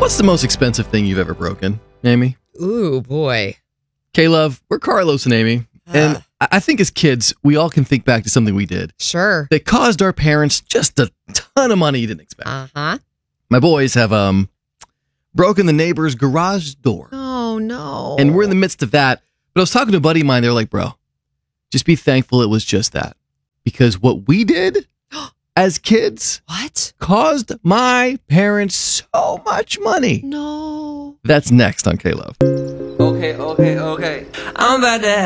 What's the most expensive thing you've ever broken, Amy? Ooh, boy. K-Love, we're Carlos and Amy. And I think as kids, we all can think back to something we did Sure. that caused our parents just a ton of money you didn't expect. Uh-huh. My boys have broken the neighbor's garage door. Oh, no. And we're in the midst of that. But I was talking to a buddy of mine. They're like, bro, just be thankful it was just that. Because what we did as kids What? caused my parents so much money. No. That's next on K-Love. Okay. I'm about to